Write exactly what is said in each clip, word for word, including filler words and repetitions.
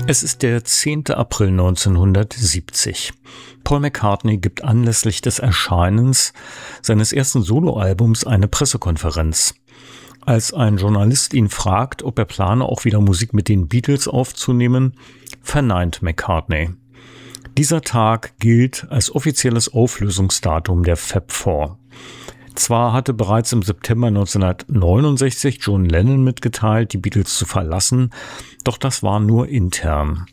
Es ist der zehnte April neunzehnhundertsiebzig. Paul McCartney gibt anlässlich des Erscheinens seines ersten Soloalbums eine Pressekonferenz. Als ein Journalist ihn fragt, ob er plane, auch wieder Musik mit den Beatles aufzunehmen, verneint McCartney. Dieser Tag gilt als offizielles Auflösungsdatum der Fab Four. Zwar hatte bereits im September neunzehnhundertneunundsechzig John Lennon mitgeteilt, die Beatles zu verlassen, doch das war nur intern.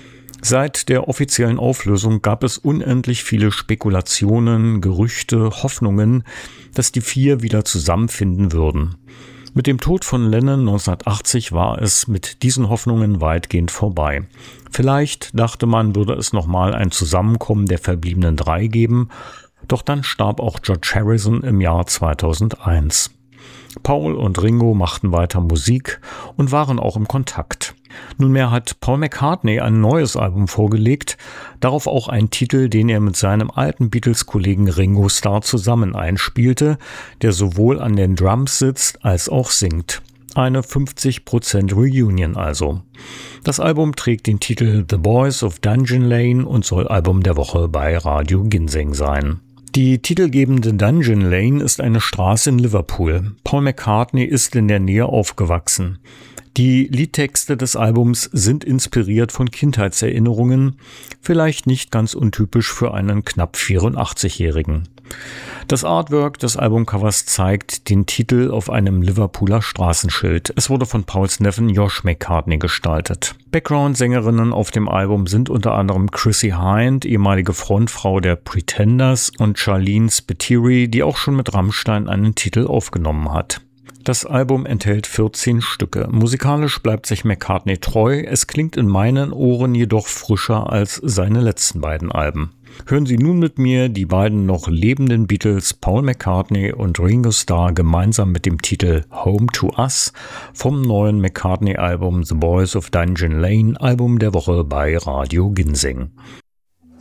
Seit der offiziellen Auflösung gab es unendlich viele Spekulationen, Gerüchte, Hoffnungen, dass die vier wieder zusammenfinden würden. Mit dem Tod von Lennon neunzehnhundertachtzig war es mit diesen Hoffnungen weitgehend vorbei. Vielleicht dachte man, würde es nochmal ein Zusammenkommen der verbliebenen drei geben, doch dann starb auch George Harrison im Jahr zweitausendeins. Paul und Ringo machten weiter Musik und waren auch im Kontakt. Nunmehr hat Paul McCartney ein neues Album vorgelegt, darauf auch einen Titel, den er mit seinem alten Beatles-Kollegen Ringo Starr zusammen einspielte, der sowohl an den Drums sitzt als auch singt. Eine fünfzig Prozent Reunion also. Das Album trägt den Titel The Boys of Dungeon Lane und soll Album der Woche bei Radio Ginseng sein. Die titelgebende Dungeon Lane ist eine Straße in Liverpool. Paul McCartney ist in der Nähe aufgewachsen. Die Liedtexte des Albums sind inspiriert von Kindheitserinnerungen, vielleicht nicht ganz untypisch für einen knapp vierundachtzigjährigen. Das Artwork des Albumcovers zeigt den Titel auf einem Liverpooler Straßenschild. Es wurde von Pauls Neffen Josh McCartney gestaltet. Background-Sängerinnen auf dem Album sind unter anderem Chrissie Hynde, ehemalige Frontfrau der Pretenders, und Charlene Spiteri, die auch schon mit Rammstein einen Titel aufgenommen hat. Das Album enthält vierzehn Stücke. Musikalisch bleibt sich McCartney treu, es klingt in meinen Ohren jedoch frischer als seine letzten beiden Alben. Hören Sie nun mit mir die beiden noch lebenden Beatles Paul McCartney und Ringo Starr gemeinsam mit dem Titel Home to Us vom neuen McCartney-Album The Boys of Dungeon Lane, Album der Woche bei Radio Ginseng.